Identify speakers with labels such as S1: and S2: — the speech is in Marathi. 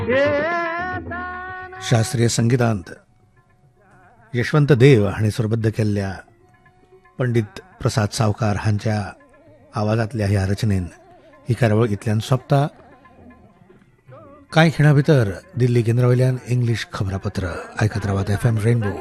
S1: शास्त्रीय संगीतांत यशवंत देव हांणी सुरबद्ध केल्ल्या पंडित प्रसाद सावकार हांच्या आवाजांतल्या ह्या रचनेन ही कार्यावळ इतल्यान सोंपता. कांय खिणां भितर दिल्ली केंद्रा वयल्यान इंग्लीश खबरापत्र आयकत रावात FM रेनबो.